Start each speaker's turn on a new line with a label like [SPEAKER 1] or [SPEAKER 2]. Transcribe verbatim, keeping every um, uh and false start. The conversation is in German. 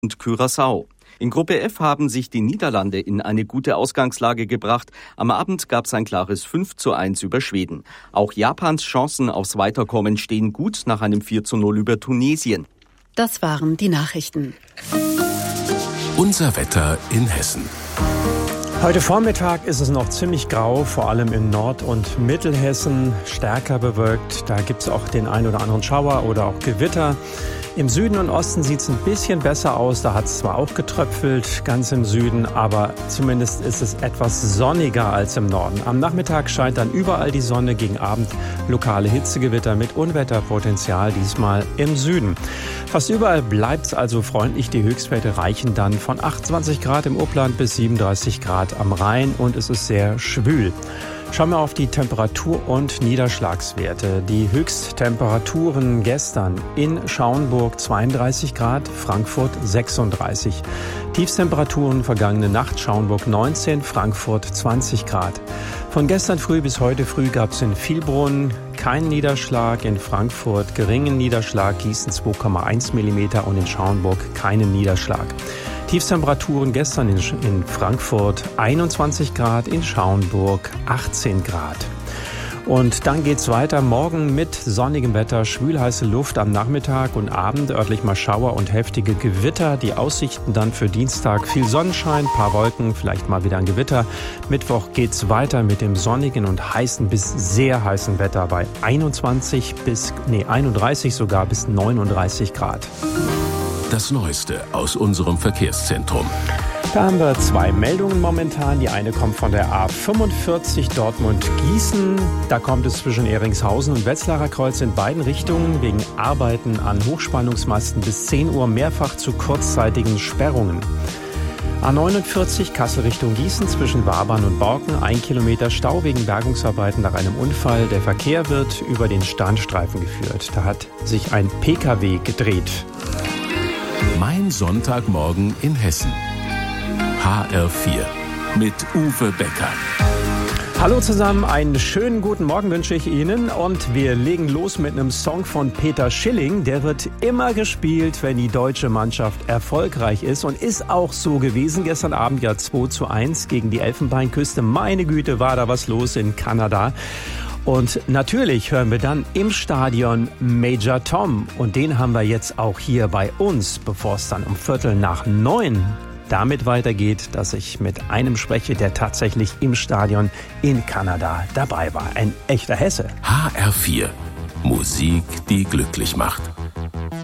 [SPEAKER 1] und Curaçao. In Gruppe F haben sich die Niederlande in eine gute Ausgangslage gebracht. Am Abend gab es ein klares fünf zu eins über Schweden. Auch Japans Chancen aufs Weiterkommen stehen gut nach einem vier zu null über Tunesien.
[SPEAKER 2] Das waren die Nachrichten.
[SPEAKER 3] Unser Wetter in Hessen.
[SPEAKER 4] Heute Vormittag ist es noch ziemlich grau, vor allem in Nord- und Mittelhessen, stärker bewölkt. Da gibt es auch den ein oder anderen Schauer oder auch Gewitter. Im Süden und Osten sieht es ein bisschen besser aus. Da hat es zwar auch getröpfelt, ganz im Süden, aber zumindest ist es etwas sonniger als im Norden. Am Nachmittag scheint dann überall die Sonne, gegen Abend lokale Hitzegewitter mit Unwetterpotenzial, diesmal im Süden. Fast überall bleibt es also freundlich. Die Höchstwerte reichen dann von achtundzwanzig Grad im Upland bis siebenunddreißig Grad am Rhein und es ist sehr schwül. Schauen wir auf die Temperatur- und Niederschlagswerte. Die Höchsttemperaturen gestern in Schauenburg zweiunddreißig Grad, Frankfurt sechsunddreißig. Tiefstemperaturen vergangene Nacht Schauenburg neunzehn, Frankfurt zwanzig Grad. Von gestern früh bis heute früh gab es in Vielbrunn keinen Niederschlag, in Frankfurt geringen Niederschlag, Gießen zwei Komma eins Millimeter und in Schauenburg keinen Niederschlag. Tiefstemperaturen gestern in, in Frankfurt einundzwanzig Grad, in Schauenburg achtzehn Grad. Und dann geht's weiter morgen mit sonnigem Wetter, schwülheiße Luft am Nachmittag und Abend, örtlich mal Schauer und heftige Gewitter. Die Aussichten dann für Dienstag viel Sonnenschein, paar Wolken, vielleicht mal wieder ein Gewitter. Mittwoch geht's weiter mit dem sonnigen und heißen bis sehr heißen Wetter bei einundzwanzig bis, nee, einunddreißig sogar bis neununddreißig Grad.
[SPEAKER 3] Das Neueste aus unserem Verkehrszentrum.
[SPEAKER 4] Da haben wir zwei Meldungen momentan. Die eine kommt von der A fünfundvierzig Dortmund-Gießen. Da kommt es zwischen Ehringshausen und Wetzlarer Kreuz in beiden Richtungen wegen Arbeiten an Hochspannungsmasten bis zehn Uhr mehrfach zu kurzzeitigen Sperrungen. A neunundvierzig Kassel Richtung Gießen zwischen Wabern und Borken. Ein Kilometer Stau wegen Bergungsarbeiten nach einem Unfall. Der Verkehr wird über den Standstreifen geführt. Da hat sich ein P K W gedreht.
[SPEAKER 3] Mein Sonntagmorgen in Hessen. H R vier mit Uwe Becker.
[SPEAKER 4] Hallo zusammen, einen schönen guten Morgen wünsche ich Ihnen und wir legen los mit einem Song von Peter Schilling. Der wird immer gespielt, wenn die deutsche Mannschaft erfolgreich ist und ist auch so gewesen. Gestern Abend ja zwei zu eins gegen die Elfenbeinküste. Meine Güte, war da was los in Kanada. Und natürlich hören wir dann im Stadion Major Tom. Und den haben wir jetzt auch hier bei uns, bevor es dann um Viertel nach neun damit weitergeht, dass ich mit einem spreche, der tatsächlich im Stadion in Kanada dabei war. Ein echter Hesse.
[SPEAKER 3] H R vier. Musik, die glücklich macht.